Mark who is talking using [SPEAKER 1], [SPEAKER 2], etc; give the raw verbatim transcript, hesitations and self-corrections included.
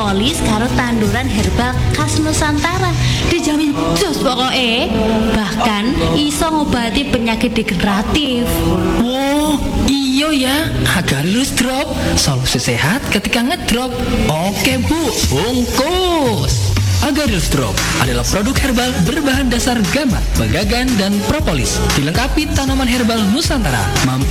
[SPEAKER 1] propolis karo tanduran herbal khas Nusantara. Dijamin jos pokoke. Bahkan iso ngobati penyakit degeneratif.
[SPEAKER 2] Oh, iya ya. Agarus drop, solusi sehat ketika ngedrop. Oke Bu, bungkus. Agarus Drop adalah produk herbal berbahan dasar gamat, pegagan, dan propolis. Dilengkapi tanaman herbal Nusantara, mampu